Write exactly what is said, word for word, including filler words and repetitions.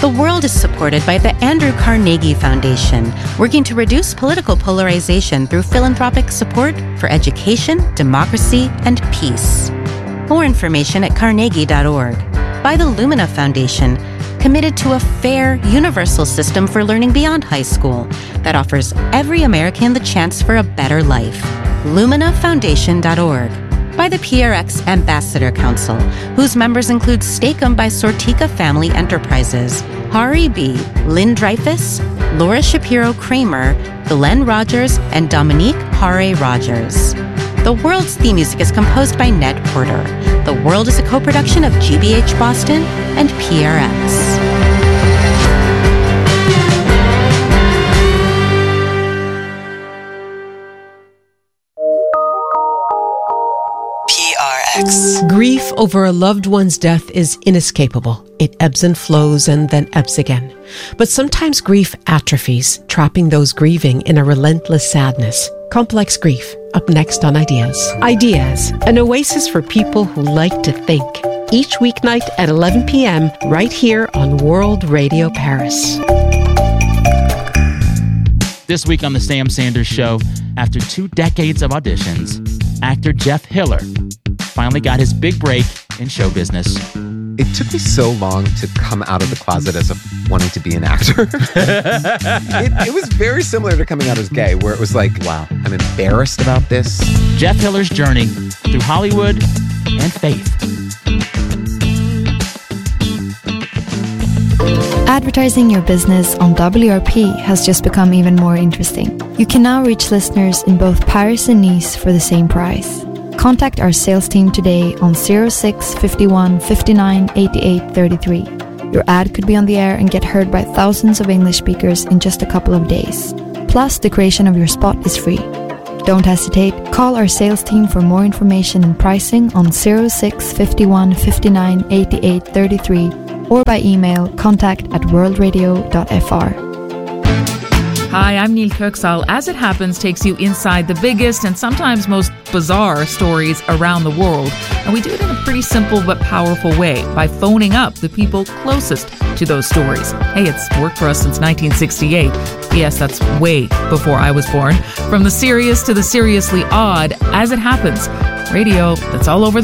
The World is supported by the Andrew Carnegie Foundation, working to reduce political polarization through philanthropic support for education, democracy, and peace. More information at carnegie dot org. By the Lumina Foundation, committed to a fair, universal system for learning beyond high school that offers every American the chance for a better life. lumina foundation dot org. By the P R X Ambassador Council, whose members include Steakum by Sortika Family Enterprises, Hari B., Lynn Dreyfus, Laura Shapiro-Kramer, Glenn Rogers, and Dominique Hare Rogers. The World's theme music is composed by Ned Porter. The World is a co-production of G B H Boston and P R X. Grief over a loved one's death is inescapable. It ebbs and flows and then ebbs again. But sometimes grief atrophies, trapping those grieving in a relentless sadness. Complex grief, up next on Ideas. Ideas, an oasis for people who like to think. Each weeknight at eleven p.m. right here on World Radio Paris. This week on The Sam Sanders Show, after two decades of auditions, actor Jeff Hiller finally got his big break in show business. It took me so long to come out of the closet as a, wanting to be an actor. it, it was very similar to coming out as gay, where it was like, wow, I'm embarrassed about this. Jeff Hiller's journey through Hollywood and faith. Advertising your business on W R P has just become even more interesting. You can now reach listeners in both Paris and Nice for the same price. Contact our sales team today on zero six fifty-one fifty-nine eighty-eight thirty-three. Your ad could be on the air and get heard by thousands of English speakers in just a couple of days. Plus, the creation of your spot is free. Don't hesitate. Call our sales team for more information and pricing on zero six fifty-one fifty-nine eighty-eight thirty-three or by email contact at worldradio dot f r. Hi, I'm Neil Kirksall. As It Happens takes you inside the biggest and sometimes most bizarre stories around the world. And we do it in a pretty simple but powerful way by phoning up the people closest to those stories. Hey, it's worked for us since nineteen sixty-eight. Yes, that's way before I was born. From the serious to the seriously odd, As It Happens. Radio that's all over the